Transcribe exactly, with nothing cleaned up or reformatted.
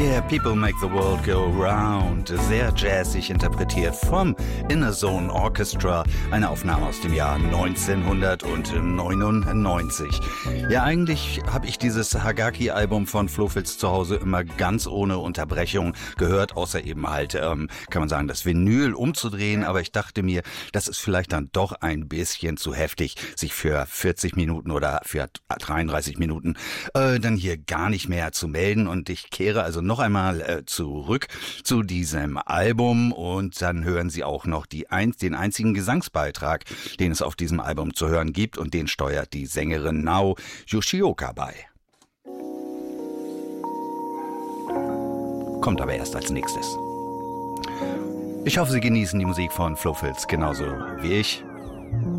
Yeah, People Make the World Go Round, sehr jazzig interpretiert vom Inner Zone Orchestra, eine Aufnahme aus dem Jahr neunzehnhundertneunundneunzig. Ja, eigentlich habe ich dieses Hagaki-Album von Flohfilz zu Hause immer ganz ohne Unterbrechung gehört, außer eben halt, ähm, kann man sagen, das Vinyl umzudrehen, aber ich dachte mir, das ist vielleicht dann doch ein bisschen zu heftig, sich für vierzig Minuten oder für dreiunddreißig Minuten äh, dann hier gar nicht mehr zu melden, und ich kehre also noch einmal äh, zurück zu diesem Album, und dann hören Sie auch noch die ein, den einzigen Gesangsbeitrag, den es auf diesem Album zu hören gibt, und den steuert die Sängerin Nao Yoshioka bei. Kommt aber erst als nächstes. Ich hoffe, Sie genießen die Musik von Flohfilz genauso wie ich.